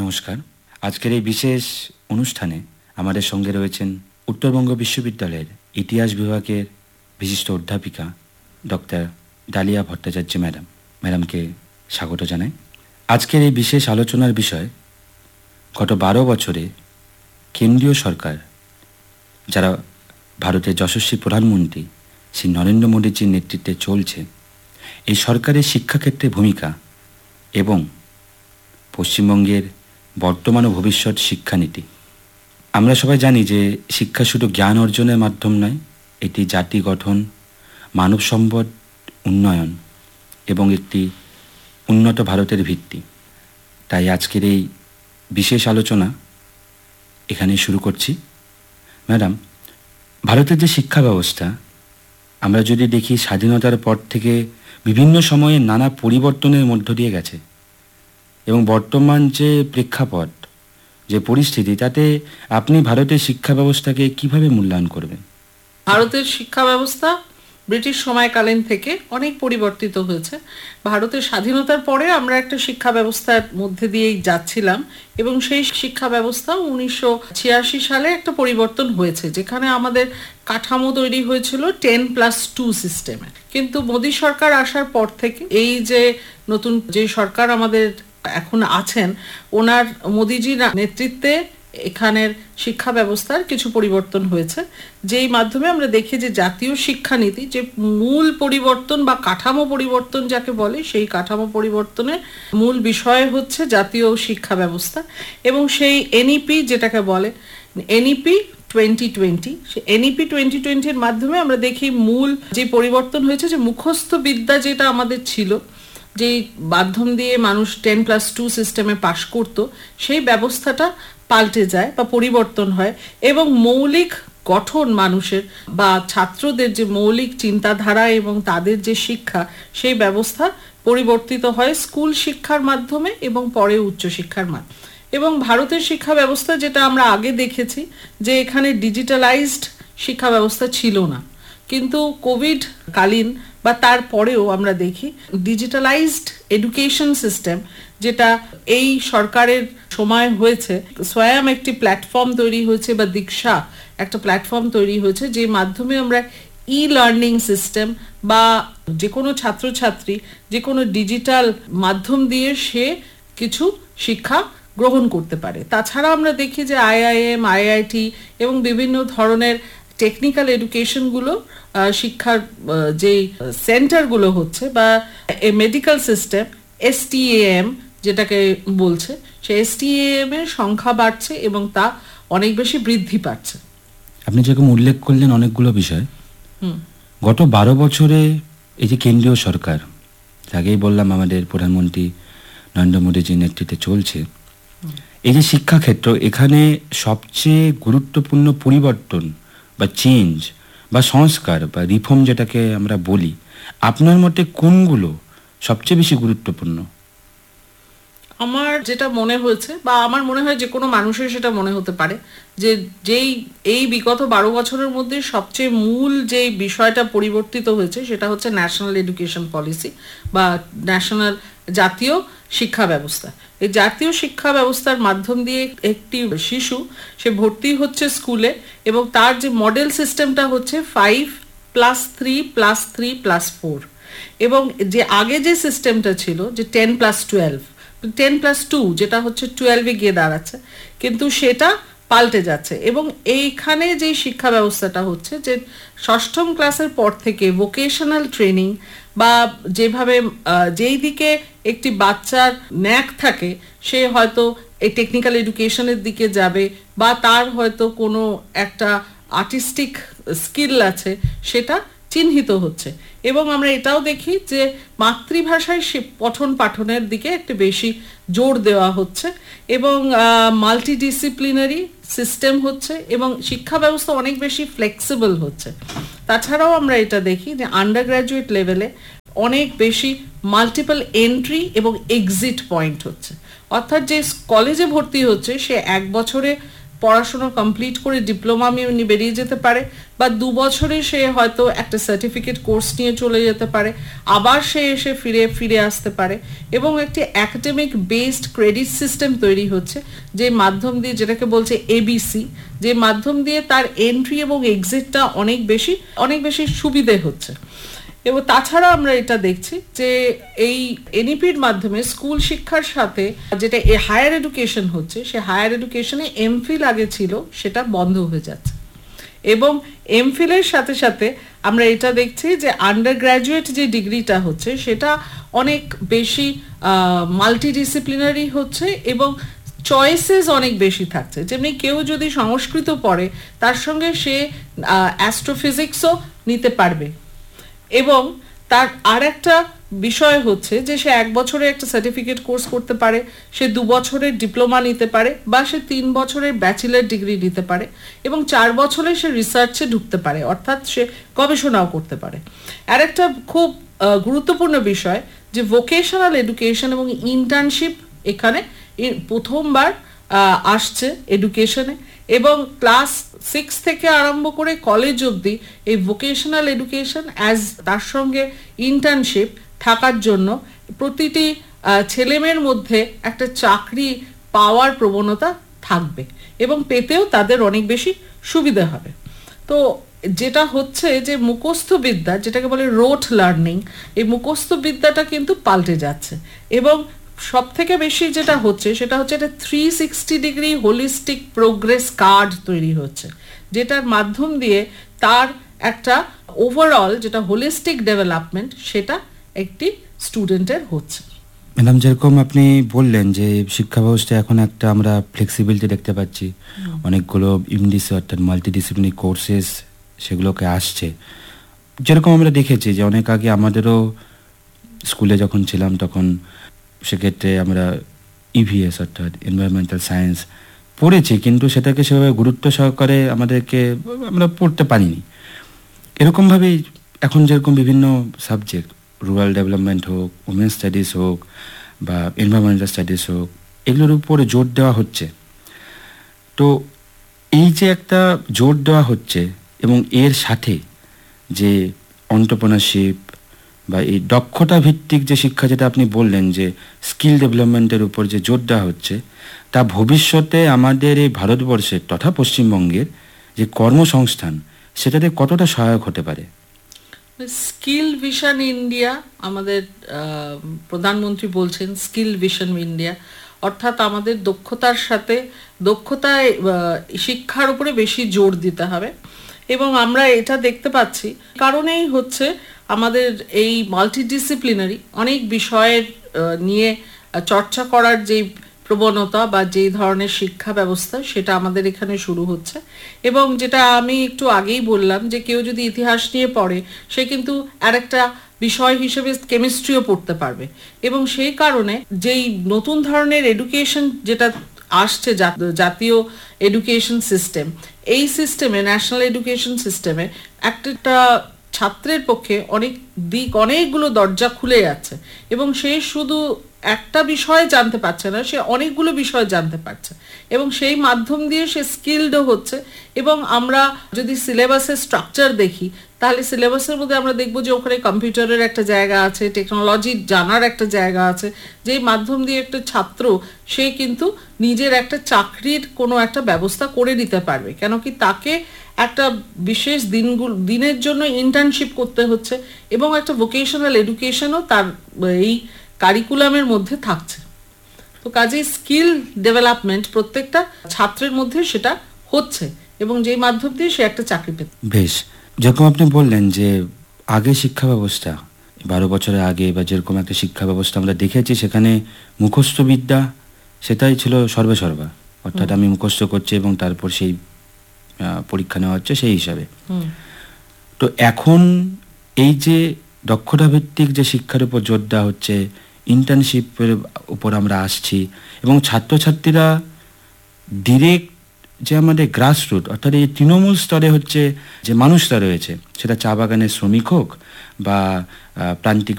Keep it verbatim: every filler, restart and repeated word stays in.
নমস্কার। আজকের এই বিশেষ অনুষ্ঠানে আমাদের সঙ্গে রয়েছেন উত্তরবঙ্গ বিশ্ববিদ্যালয়ের ইতিহাস বিভাগের বিশিষ্ট অধ্যাপিকা ডক্টর ডালিয়া ভট্টাচার্য ম্যাডাম। ম্যাডামকে স্বাগত জানাই। আজকের এই বিশেষ আলোচনার বিষয় গত বারো বছরে কেন্দ্রীয় সরকার, যারা ভারতের যশস্বী প্রধানমন্ত্রী শ্রী নরেন্দ্র মোদীজির নেতৃত্বে চলছে, এই সরকারের শিক্ষাক্ষেত্রে ভূমিকা এবং পশ্চিমবঙ্গের বর্তমান ও ভবিষ্যৎ শিক্ষানীতি। আমরা সবাই জানি যে শিক্ষা শুধু জ্ঞান অর্জনের মাধ্যম নয়, এটি জাতি গঠন, মানব সম্পদ উন্নয়ন এবং একটি উন্নত ভারতের ভিত্তি। তাই আজকের এই বিশেষ আলোচনা এখানে শুরু করছি। ম্যাডাম, ভারতের যে শিক্ষা ব্যবস্থা, আমরা যদি দেখি স্বাধীনতার পর থেকে বিভিন্ন সময়ে নানা পরিবর্তনের মধ্য দিয়ে গেছে এবং বর্তমান যে প্রেক্ষাপট, যে পরিস্থিতি, তাতে আপনি ভারতের শিক্ষা ব্যবস্থাকে কিভাবে মূল্যায়ন করবেন? ভারতের শিক্ষা ব্যবস্থা ব্রিটিশ সময়কালীন থেকে অনেক পরিবর্তিত হয়েছে। ভারতের স্বাধীনতার পরে আমরা একটা শিক্ষা ব্যবস্থার মধ্যে দিয়েই যাচ্ছিলাম এবং সেই শিক্ষা ব্যবস্থা উনিশশো ছিয়াশি সালে একটা পরিবর্তন হয়েছে, যেখানে আমাদের কাঠামো তৈরি হয়েছিল টেন প্লাস টু সিস্টেমে। কিন্তু মোদী সরকার আসার পর থেকে এই যে নতুন যে সরকার আমাদের এখন আছেন, ওনার মোদীজির নেতৃত্বে এখানের শিক্ষা ব্যবস্থার কিছু পরিবর্তন হয়েছে, যেই মাধ্যমে আমরা দেখি যে জাতীয় শিক্ষানীতি, যে মূল পরিবর্তন বা কাঠামো পরিবর্তন যাকে বলে, সেই কাঠামো পরিবর্তনের মূল বিষয় হচ্ছে জাতীয় শিক্ষা ব্যবস্থা এবং সেই এনইপি যেটাকে বলে এনইপি টোয়েন্টি টোয়েন্টি। সে এনইপি টোয়েন্টি টোয়েন্টির মাধ্যমে আমরা দেখি মূল যে পরিবর্তন হয়েছে, যে মুখস্থ বিদ্যা যেটা আমাদের ছিল, যেই মাধ্যম দিয়ে মানুষ টেন প্লাস টু সিস্টেমে পাশ করত, সেই ব্যবস্থাটা পাল্টে যায় বা পরিবর্তন হয় এবং মৌলিক গঠন মানুষের বা ছাত্রদের যে মৌলিক চিন্তাধারা এবং তাদের যে শিক্ষা, সেই ব্যবস্থা পরিবর্তিত হয় স্কুল শিক্ষার মাধ্যমে এবং পরে উচ্চশিক্ষার মাধ্যমে। এবং ভারতের শিক্ষা ব্যবস্থা যেটা আমরা আগে দেখেছি, যে এখানে ডিজিটালাইজড শিক্ষা ব্যবস্থা ছিল না, কিন্তু কোভিড কালীন বা তারপরেও আমরা দেখি ডিজিটালাইজড এডুকেশন সিস্টেম, যেটা এই সরকারের সময় হয়েছে। স্বয়ং একটি প্ল্যাটফর্ম তৈরি হয়েছে বা দীক্ষা একটা প্ল্যাটফর্ম তৈরি হয়েছে, যে মাধ্যমে আমরা ই লার্নিং সিস্টেম বা যে কোনো ছাত্রছাত্রী যে কোনো ডিজিটাল মাধ্যম দিয়ে সে কিছু শিক্ষা গ্রহণ করতে পারে। তাছাড়া আমরা দেখি যে আইআইএম, আইআইটি এবং বিভিন্ন ধরনের টেকনিক্যাল এডুকেশনগুলো, শিক্ষার যে সেন্টারগুলো হচ্ছে বা মেডিকেল সিস্টেম, এসটিএএম যেটাকে বলছে, সেই এসটিএএম এর সংখ্যা বাড়ছে এবং তা অনেক বেশি বৃদ্ধি পাচ্ছে। আপনি যেরকম উল্লেখ করলেন অনেকগুলো বিষয়, গত বারো বছরে এই যে কেন্দ্রীয় সরকার, আগেই বললাম আমাদের প্রধানমন্ত্রী নরেন্দ্র মোদীজির নেতৃত্বে চলছে, এই যে শিক্ষাক্ষেত্র, এখানে সবচেয়ে গুরুত্বপূর্ণ পরিবর্তন বা চেঞ্জ বা সংস্কার বা রিফর্ম যেটাকে আমরা বলি, আপনার মতে কোনগুলো সবচেয়ে বেশি গুরুত্বপূর্ণ? আমার যেটা মনে হয়েছে বা আমার মনে হয় যে কোনো মানুষের সেটা মনে হতে পারে, যে যেই এই বিগত বারো বছরের মধ্যে সবচেয়ে মূল যে বিষয়টা পরিবর্তিত হয়েছে, সেটা হচ্ছে ন্যাশনাল এডুকেশন পলিসি বা ন্যাশনাল জাতীয় শিক্ষা ব্যবস্থা। এই জাতীয় শিক্ষা ব্যবস্থার মাধ্যম দিয়ে একটি শিশু সে ভর্তি হচ্ছে স্কুলে এবং তার যে মডেল সিস্টেমটা হচ্ছে five plus three plus three plus four, এবং যে আগে যে সিস্টেমটা ছিল যে ten plus twelve, ten plus two যেটা হচ্ছে টুয়েলভে গিয়ে দাঁড়াচ্ছে, কিন্তু সেটা পাল্টে যাচ্ছে। এবং এইখানে যে শিক্ষা ব্যবস্থাটা হচ্ছে যে ষষ্ঠম ক্লাসের পর থেকে ভোকেশনাল ট্রেনিং বা যেভাবে যেই দিকে একটি বাচ্চার ন্যাক থাকে, সে হয়তো এই টেকনিক্যাল এডুকেশনের দিকে যাবে বা তার হয়তো কোনো একটা আর্টিস্টিক স্কিল আছে, সেটা চিহ্নিত হচ্ছে। এবং আমরা এটাও দেখি যে মাতৃভাষায় সে পঠন পাঠনের দিকে একটু বেশি জোর দেওয়া হচ্ছে এবং মাল্টিডিসিপ্লিনারি সিস্টেম হচ্ছে এবং শিক্ষা ব্যবস্থা অনেক বেশি ফ্লেক্সিবল হচ্ছে। তাছাড়াও আমরা এটা দেখি যে আন্ডার গ্র্যাজুয়েট লেভেলে অনেক বেশি মাল্টিপল এন্ট্রি এবং এক্সিট পয়েন্ট হচ্ছে, অর্থাৎ যে কলেজে ভর্তি হচ্ছে সে এক বছরে পড়াশোনা কমপ্লিট করে ডিপ্লোমা নিয়ে বেরিয়ে যেতে পারে, বা দু বছরে সে হয়তো একটা সার্টিফিকেট কোর্স নিয়ে চলে যেতে পারে, আবার সে এসে ফিরে ফিরে আসতে পারে। এবং একটি একাডেমিক বেসড ক্রেডিট সিস্টেম তৈরি হচ্ছে, যে মাধ্যম দিয়ে, যেটাকে বলছে এবিসি, যে মাধ্যম দিয়ে তার এন্ট্রি এবং এক্সিটটা অনেক বেশি অনেক বেশি সুবিধে হচ্ছে। এবং তাছাড়া আমরা এটা দেখছি যে এই এনইপির মাধ্যমে স্কুল শিক্ষার সাথে যেটা হায়ার এডুকেশন হচ্ছে, সে হায়ার এডুকেশনে এমফিল আগে ছিল, সেটা বন্ধ হয়ে যাচ্ছে। এবং এমফিলের সাথে সাথে আমরা এটা দেখছি যে আন্ডার গ্র্যাজুয়েট যে ডিগ্রিটা হচ্ছে সেটা অনেক বেশি মাল্টিডিসিপ্লিনারি হচ্ছে এবং চয়েসেস অনেক বেশি থাকছে। যেমনি কেউ যদি সংস্কৃত পড়ে, তার সঙ্গে সে অ্যাস্ট্রোফিজিক্সও নিতে পারবে। এবং তার আর একটা বিষয় হচ্ছে যে সে এক বছরে একটা সার্টিফিকেট কোর্স করতে পারে, সে দু বছরের ডিপ্লোমা নিতে পারে, বা সে তিন বছরের ব্যাচেলার ডিগ্রি নিতে পারে, এবং চার বছরে সে রিসার্চে ঢুকতে পারে, অর্থাৎ সে গবেষণাও করতে পারে। আর একটা খুব গুরুত্বপূর্ণ বিষয় যে ভোকেশনাল এডুকেশন এবং ইন্টার্নশিপ এখানে প্রথমবার আসছে এডুকেশনে, এবং ক্লাস সিক্স থেকে আরম্ভ করে কলেজ অবধি এই ভোকেশনাল এডুকেশন অ্যাজ তার সঙ্গে ইন্টার্নশিপ থাকার জন্য প্রতিটি ছেলেমেয়ের মধ্যে একটা চাকরি পাওয়ার প্রবণতা থাকবে, এবং পেতেও তাদের অনেক বেশি সুবিধা হবে। তো যেটা হচ্ছে যে মুখস্থ বিদ্যা, যেটাকে বলে রোট লার্নিং, এই মুখস্থ বিদ্যাটা কিন্তু পাল্টে যাচ্ছে। এবং সব থেকে বেশি যেটা হচ্ছে সেটা হচ্ছে একটা three sixty degree holistic progress card তৈরি হচ্ছে, যেটার মাধ্যম দিয়ে তার একটা ওভারঅল যেটা হোলিস্টিক ডেভেলপমেন্ট সেটা একটি স্টুডেন্টের হচ্ছে। ম্যাডাম, যেরকম আপনি বললেন যে শিক্ষা ব্যবস্থা এখন একটা আমরা ফ্লেক্সিবিলিটি দেখতে পাচ্ছি, অনেকগুলো ইমডিসি অর্থাৎ মাল্টিডিসিপ্লিনারি কোর্সেস সেগুলোকে আসছে। যেরকম আমরা দেখেছি যে অনেক আগে আমাদেরও স্কুলে যখন ছিলাম তখন সেক্ষেত্রে আমরা ইভিএস অর্থাৎ এনভায়রনমেন্টাল সায়েন্স পড়েছি, কিন্তু সেটাকে সেভাবে গুরুত্ব সহকারে আমাদেরকে আমরা পড়তে পারিনি। এরকমভাবেই এখন যেরকম বিভিন্ন সাবজেক্ট, রুরাল ডেভেলপমেন্ট হোক, ওমেন স্টাডিজ হোক বা এনভায়রনমেন্টাল স্টাডিজ হোক, এগুলোর উপরে জোর দেওয়া হচ্ছে। তো এই যে একটা জোর দেওয়া হচ্ছে এবং এর সাথে যে এন্টারপ্রেনারশিপ বা এই দক্ষতা ভিত্তিক যে শিক্ষা, যেটা আপনি বললেন যে স্কিল ডেভেলপমেন্টের উপর যে জোর দেওয়া হচ্ছে, তা ভবিষ্যতে আমাদের এই ভারতবর্ষের তথা পশ্চিমবঙ্গের যে কর্মসংস্থান সেটাতে কতটা সহায়ক হতে পারে? স্কিল ভিশন ইন্ডিয়া, আমাদের প্রধানমন্ত্রী বলছেন স্কিল ভিশন ইন্ডিয়া, অর্থাৎ আমাদের দক্ষতার সাথে দক্ষতায় শিক্ষার উপরে বেশি জোর দিতে হবে। এবং আমরা এটা দেখতে পাচ্ছি কারণেই হচ্ছে আমাদের এই মাল্টিডিসিপ্লিনারি অনেক বিষয়ের নিয়ে চর্চা করার যে প্রবণতা বা যেই ধরনের শিক্ষা ব্যবস্থা সেটা আমাদের এখানে শুরু হচ্ছে। এবং যেটা আমি একটু আগেই বললাম যে কেউ যদি ইতিহাস নিয়ে পড়ে, সে কিন্তু আর একটা বিষয় হিসেবে কেমিস্ট্রিও পড়তে পারবে। এবং সেই কারণে যেই নতুন ধরনের এডুকেশন যেটা আসছে, জাতীয় এডুকেশন সিস্টেম, এই সিস্টেমে, ন্যাশনাল এডুকেশন সিস্টেমে একটা ছাত্রের পক্ষে অনেক দিক, অনেকগুলো দরজা খুলে যাচ্ছে, এবং সে শুধু একটা বিষয় জানতে পারছে না, সে অনেকগুলো বিষয় জানতে পারছে, এবং সেই মাধ্যম দিয়ে সে স্কিলডও হচ্ছে। এবং আমরা যদি সিলেবাসের স্ট্রাকচার দেখি, তাহলে সিলেবাসের মধ্যে আমরা দেখব যে ওখানে কম্পিউটারের একটা জায়গা আছে, টেকনোলজি জানার একটা জায়গা আছে, যেই মাধ্যম দিয়ে একটা ছাত্র সে কিন্তু নিজের একটা চাকরির কোনো একটা ব্যবস্থা করে নিতে পারবে। কেন কি তাকে একটা বিশেষ দিনগুলো দিনের জন্য ইন্টার্নশিপ করতে হচ্ছে, এবং একটা ভোকেশনাল এডুকেশনও তার এই কারিকুলামের মধ্যে থাকছে। তো কাজেই স্কিল ডেভেলপমেন্ট প্রত্যেকটা ছাত্রের মধ্যে সেটা হচ্ছে, এবং যেই মাধ্যম দিয়ে সে একটা চাকরি পেত। বেশ, যেরকম আপনি বললেন যে আগে শিক্ষা ব্যবস্থা, বারো বছরের আগে বা যেরকম একটা শিক্ষা ব্যবস্থা আমরা দেখেছি, সেখানে মুখস্থ বিদ্যা সেটাই ছিল সর্বে সর্বা, অর্থাৎ আমি মুখস্থ করছি এবং তারপর সেই পরীক্ষা নেওয়া হচ্ছে সেই হিসাবে। তো এখন এই যে দক্ষতা ভিত্তিক যে শিক্ষার উপর জোর দেওয়া হচ্ছে, ইন্টার্নশিপের উপর আমরা আসছি, এবং ছাত্রছাত্রীরা ডিরেক্ট যে আমাদের গ্রাসরুট অর্থাৎ এই তৃণমূল স্তরে হচ্ছে যে মানুষরা রয়েছে, সেটা চা বাগানের শ্রমিক হোক বা প্রান্তিক